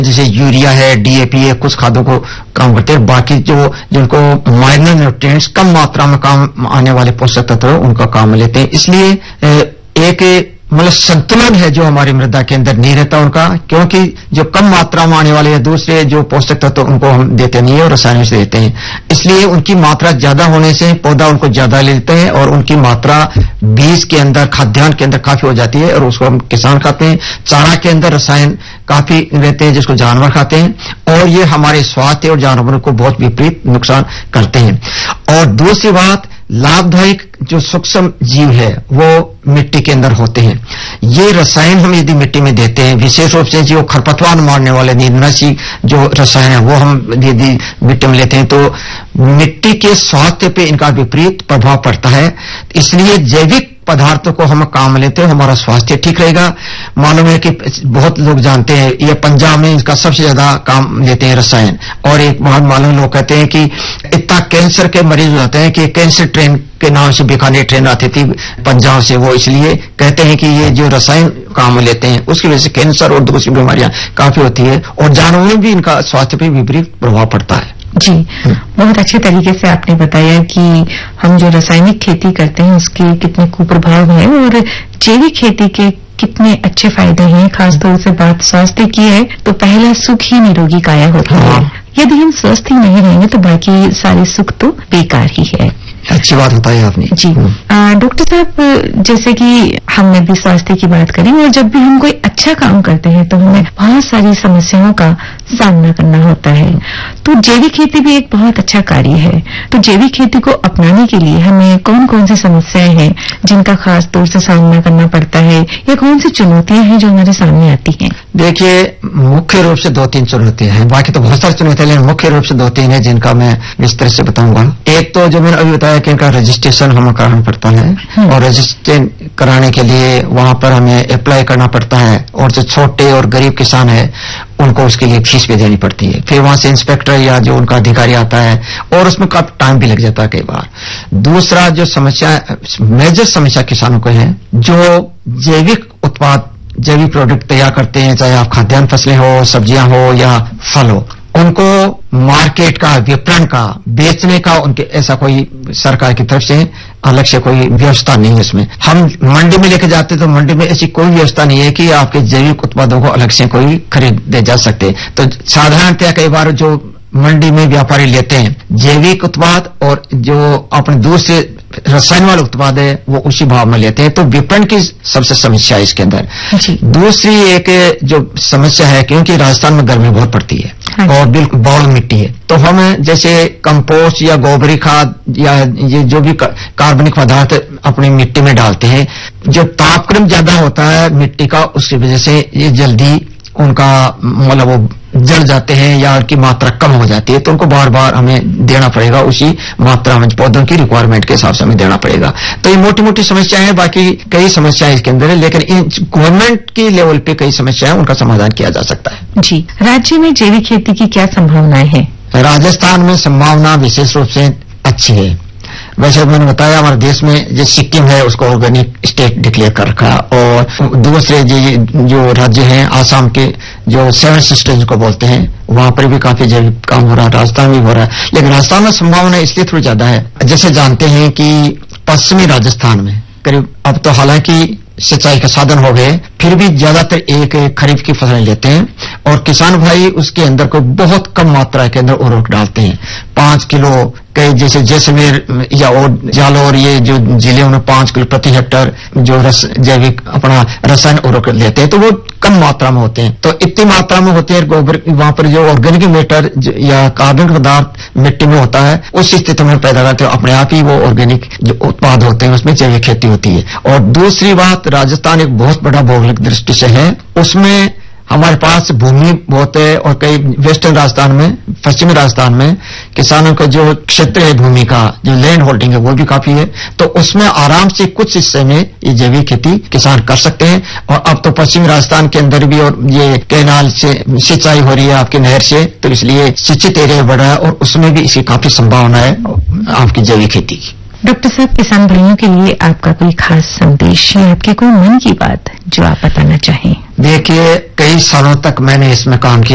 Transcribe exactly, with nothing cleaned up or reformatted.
जैसे यूरिया है, डीएपी है, कुछ खादों को काम करते हैं। बाकी जो जिनको माइनर न्यूट्रिएंट्स, कम मात्रा में काम आने वाले पोषक तत्व उनका काम लेते हैं। इसलिए एक मतलब संतुलन है जो हमारी मृदा के अंदर नहीं रहता उनका, क्योंकि जो कम मात्रा में आने वाले या दूसरे जो पोषक तत्व उनको हम देते नहीं है और रसायनों से देते हैं। इसलिए उनकी मात्रा ज्यादा होने से पौधा उनको ज्यादा लेते हैं और उनकी मात्रा बीज के अंदर, खाद्यान्न के अंदर काफी हो जाती है और उसको हम किसान खाते हैं। चारा के अंदर रसायन काफी रहते हैं जिसको जानवर खाते हैं और ये हमारे स्वास्थ्य और जानवरों को बहुत विपरीत नुकसान करते हैं। और दूसरी बात, लाभदायक जो सूक्ष्म जीव है वो मिट्टी के अंदर होते हैं। ये रसायन हम यदि मिट्टी में देते हैं, विशेष रूप से जो खरपतवार मारने वाले नींदनाशी जो रसायन है वो हम यदि मिट्टी में लेते हैं तो मिट्टी के स्वास्थ्य पे इनका विपरीत प्रभाव पड़ता है। इसलिए जैविक पदार्थों को हम काम लेते हैं, हमारा स्वास्थ्य ठीक रहेगा। मालूम है कि बहुत लोग जानते हैं ये पंजाब में इसका सबसे ज्यादा काम लेते हैं रसायन, और एक बहुत मालूम लोग कहते हैं कि इतना कैंसर के मरीज हो जाते हैं कि कैंसर ट्रेन के नाम से बीकानेर ट्रेन आती थी पंजाब से, वो इसलिए कहते हैं कि ये जो रसायन काम लेते हैं उसकी वजह से कैंसर और दूसरी बीमारियां काफी होती है और जानवरों में भी इनका स्वास्थ्य पर विपरीत प्रभाव पड़ता है। जी, बहुत अच्छे तरीके से आपने बताया कि हम जो रासायनिक खेती करते हैं उसके कितने कुप्रभाव हैं और जैविक खेती के कितने अच्छे फायदे हैं। खासतौर से बात स्वास्थ्य की है तो पहला सुख ही निरोगी काया होता है। यदि हम स्वस्थ ही नहीं रहेंगे तो बाकी सारे सुख तो बेकार ही है। अच्छी बात बताई आपने। जी डॉक्टर साहब, जैसे कि हमने भी स्वास्थ्य की बात करी और जब भी हम कोई अच्छा काम करते हैं तो हमें बहुत सारी समस्याओं का सामना करना होता है। तो जैविक खेती भी एक बहुत अच्छा कार्य है। तो जैविक खेती को अपनाने के लिए हमें कौन कौन सी समस्याएं हैं जिनका खास तौर से सामना करना पड़ता है या कौन सी चुनौतियां हैं जो हमारे सामने आती हैं? देखिए, मुख्य रूप से दो तीन चुनौतियां हैं, बाकी तो बहुत सारी चुनौतियां, लेकिन मुख्य रूप से दो तीन है जिनका मैं विस्तार से बताऊंगा। एक तो जो मैंने अभी बताया कि इनका रजिस्ट्रेशन हमें कराना पड़ता है और रजिस्ट्रेशन कराने के लिए वहां पर हमें अप्लाई करना पड़ता है और जो छोटे और गरीब किसान है उनको उसके लिए फीस भी देनी पड़ती है। फिर वहां से इंस्पेक्टर या जो उनका अधिकारी आता है और उसमें काफी टाइम भी लग जाता है कई बार। दूसरा जो समस्या, मेजर समस्या किसानों को है, जो जैविक उत्पाद, जैविक प्रोडक्ट तैयार करते हैं, चाहे आप खाद्यान्न फसलें हो, सब्जियां हो या फल हो, उनको मार्केट का, विपणन का, बेचने का उनके ऐसा कोई सरकार की तरफ से अलग से कोई व्यवस्था नहीं है। इसमें हम मंडी में लेके जाते तो मंडी में ऐसी कोई व्यवस्था नहीं है कि आपके जैविक उत्पादों को अलग से कोई खरीदे जा सकते। तो साधारणतः कई बार जो मंडी में व्यापारी लेते हैं जैविक उत्पाद और जो अपने दूसरे रसायन वाले उत्पाद है वो उसी भाव में लेते हैं। तो विपणन की सबसे समस्या है इसके अंदर। दूसरी एक जो समस्या है, क्योंकि राजस्थान में गर्मी बहुत पड़ती है और बिल्कुल बौड़ मिट्टी है, तो हम जैसे कंपोस्ट या गोबरी खाद या ये जो भी कार्बनिक पदार्थ अपनी मिट्टी में डालते हैं, जो तापक्रम ज्यादा होता है मिट्टी का उसकी वजह से ये जल्दी उनका मतलब वो जल जाते हैं या उनकी मात्रा कम हो जाती है, तो उनको बार बार हमें देना पड़ेगा, उसी मात्रा में पौधों की रिक्वायरमेंट के हिसाब से हमें देना पड़ेगा। तो ये मोटी मोटी समस्याएं हैं, बाकी कई समस्याएं इसके अंदर है, लेकिन इन गवर्नमेंट की लेवल पे कई समस्याएं उनका समाधान किया जा सकता है। जी, राज्य में जैविक खेती की क्या संभावनाएं हैं? राजस्थान में संभावना विशेष रूप से अच्छी है। वैसे मैंने बताया हमारे देश में जो सिक्किम है उसको ऑर्गेनिक स्टेट डिक्लेयर कर रखा, और दूसरे जो, जो राज्य हैं आसाम के जो सेवन सिस्टर्स को बोलते हैं वहां पर भी काफी जैविक काम हो रहा है, राजस्थान में भी हो रहा है। लेकिन राजस्थान में संभावना इसलिए थोड़ी ज्यादा है, जैसे जानते हैं कि पश्चिमी राजस्थान में करीब, अब तो हालांकि सिंचाई का साधन हो गए, फिर भी ज्यादातर एक खरीफ की फसलें लेते हैं और किसान भाई उसके अंदर कोई बहुत कम मात्रा के अंदर उर्वरक डालते हैं। पांच किलो कई जैसे जैसलमेर या और जालौर ये जो जिले उन्हें पांच किलो प्रति हेक्टर जो रस जैविक अपना रसायन उर्वरक लेते हैं, तो वो कम मात्रा में होते हैं। तो इतनी मात्रा में होते हैं गोबर, वहां पर जो ऑर्गेनिक मैटर या कार्बनिक पदार्थ मिट्टी में होता है उस स्थिति में पैदा करते हैं, अपने आप ही वो ऑर्गेनिक जो उत्पाद होते हैं उसमें जैविक खेती होती है। और दूसरी बात, राजस्थान एक बहुत बड़ा भौगोलिक दृष्टि से है, उसमें हमारे पास भूमि बहुत है और कई वेस्टर्न राजस्थान में, पश्चिमी राजस्थान में किसानों का जो क्षेत्र है भूमि का, जो लैंड होल्डिंग है वो भी काफी है, तो उसमें आराम से कुछ हिस्से में ये जैविक खेती किसान कर सकते हैं। और अब तो पश्चिमी राजस्थान के अंदर भी और ये कैनाल से सिंचाई हो रही है आपकी नहर से, तो इसलिए सिंचित एरिया बढ़ा है और उसमें भी इसकी काफी संभावना है आपकी जैविक खेती की। डॉक्टर साहब, किसान भाइयों के लिए आपका कोई खास संदेश या आपके कोई मन की बात जो आप बताना चाहें? देखिए, कई सालों तक मैंने इसमें काम किया।